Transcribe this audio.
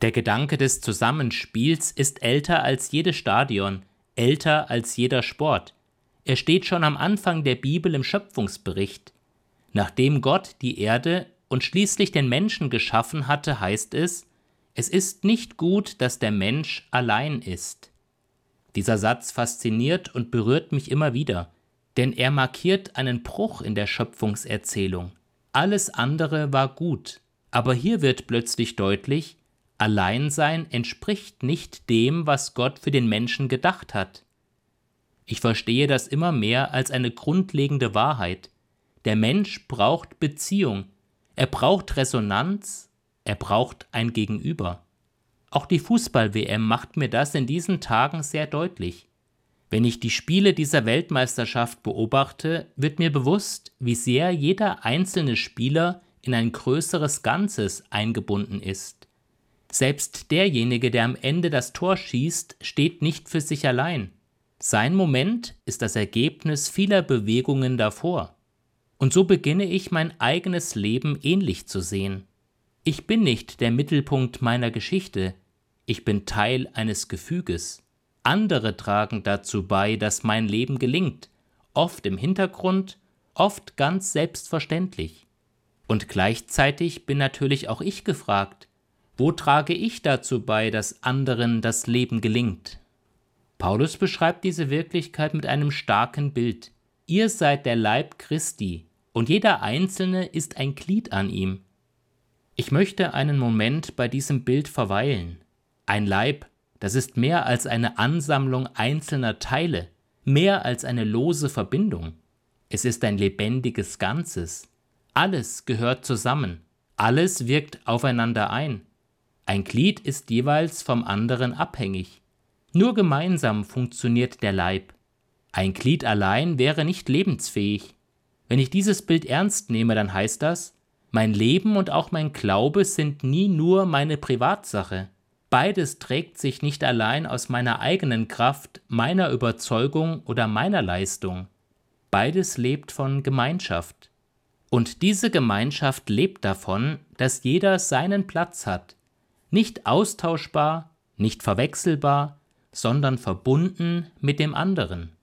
Der Gedanke des Zusammenspiels ist älter als jedes Stadion, älter als jeder Sport. Er steht schon am Anfang der Bibel im Schöpfungsbericht. Nachdem Gott die Erde und schließlich den Menschen geschaffen hatte, heißt es ist nicht gut, dass der Mensch allein ist. Dieser Satz fasziniert und berührt mich immer wieder, denn er markiert einen Bruch in der Schöpfungserzählung. Alles andere war gut, aber hier wird plötzlich deutlich, Alleinsein entspricht nicht dem, was Gott für den Menschen gedacht hat. Ich verstehe das immer mehr als eine grundlegende Wahrheit. Der Mensch braucht Beziehung, er braucht Resonanz, er braucht ein Gegenüber. Auch die Fußball-WM macht mir das in diesen Tagen sehr deutlich. Wenn ich die Spiele dieser Weltmeisterschaft beobachte, wird mir bewusst, wie sehr jeder einzelne Spieler in ein größeres Ganzes eingebunden ist. Selbst derjenige, der am Ende das Tor schießt, steht nicht für sich allein. Sein Moment ist das Ergebnis vieler Bewegungen davor. Und so beginne ich mein eigenes Leben ähnlich zu sehen. Ich bin nicht der Mittelpunkt meiner Geschichte, ich bin Teil eines Gefüges. Andere tragen dazu bei, dass mein Leben gelingt, oft im Hintergrund, oft ganz selbstverständlich. Und gleichzeitig bin natürlich auch ich gefragt, wo trage ich dazu bei, dass anderen das Leben gelingt? Paulus beschreibt diese Wirklichkeit mit einem starken Bild. Ihr seid der Leib Christi, und jeder Einzelne ist ein Glied an ihm. Ich möchte einen Moment bei diesem Bild verweilen. Ein Leib, das ist mehr als eine Ansammlung einzelner Teile, mehr als eine lose Verbindung. Es ist ein lebendiges Ganzes. Alles gehört zusammen, alles wirkt aufeinander ein. Ein Glied ist jeweils vom anderen abhängig. Nur gemeinsam funktioniert der Leib. Ein Glied allein wäre nicht lebensfähig. Wenn ich dieses Bild ernst nehme, dann heißt das, mein Leben und auch mein Glaube sind nie nur meine Privatsache. Beides trägt sich nicht allein aus meiner eigenen Kraft, meiner Überzeugung oder meiner Leistung. Beides lebt von Gemeinschaft. Und diese Gemeinschaft lebt davon, dass jeder seinen Platz hat. Nicht austauschbar, nicht verwechselbar, sondern verbunden mit dem anderen.